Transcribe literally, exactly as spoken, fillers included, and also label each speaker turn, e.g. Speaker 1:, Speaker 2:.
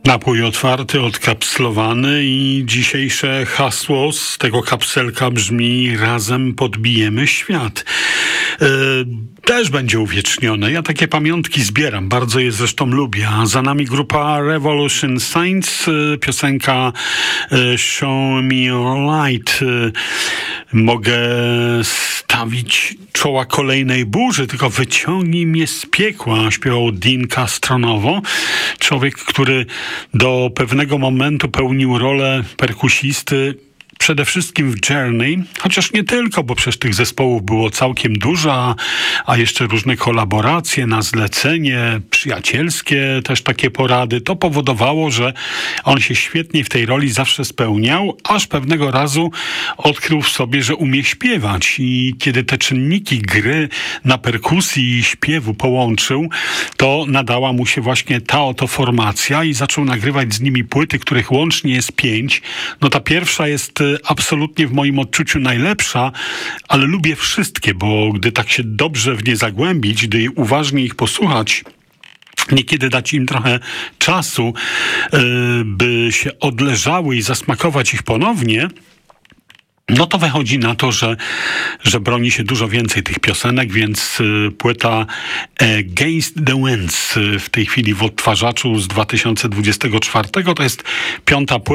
Speaker 1: Napój otwarty, odkapslowany i dzisiejsze hasło z tego kapselka brzmi: razem podbijemy świat. Yy, też będzie uwiecznione. Ja takie pamiątki zbieram, bardzo je zresztą lubię. A za nami grupa Revolution Saints, yy, piosenka yy, Show Me Your Light. Yy, mogę stawić czoła kolejnej burzy, tylko wyciągnij mnie z piekła, śpiewał Dean Castronovo. Człowiek, który do pewnego momentu pełnił rolę perkusisty przede wszystkim w Journey, chociaż nie tylko, bo przecież tych zespołów było całkiem dużo, a jeszcze różne kolaboracje na zlecenie, przyjacielskie też takie porady. To powodowało, że on się świetnie w tej roli zawsze spełniał, aż pewnego razu odkrył w sobie, że umie śpiewać. I kiedy te czynniki gry na perkusji i śpiewu połączył, to nadała mu się właśnie ta oto formacja i zaczął nagrywać z nimi płyty, których łącznie jest pięć. No ta pierwsza jest absolutnie w moim odczuciu najlepsza, ale lubię wszystkie, bo gdy tak się dobrze w nie zagłębić, gdy uważnie ich posłuchać, niekiedy dać im trochę czasu, by się odleżały i zasmakować ich ponownie, no to wychodzi na to, że, że broni się dużo więcej tych piosenek, więc y, płyta Against the Winds y, w tej chwili w odtwarzaczu z dwa tysiące dwudziestego czwartego to jest piąta płyta.